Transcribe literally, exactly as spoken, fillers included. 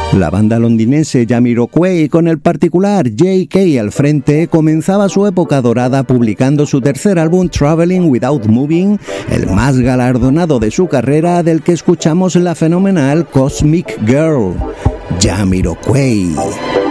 La banda londinense Jamiroquai, con el particular J K al frente, comenzaba su época dorada publicando su tercer álbum Traveling Without Moving, el más galardonado de su carrera, del que escuchamos la fenomenal Cosmic Girl. Jamiroquai.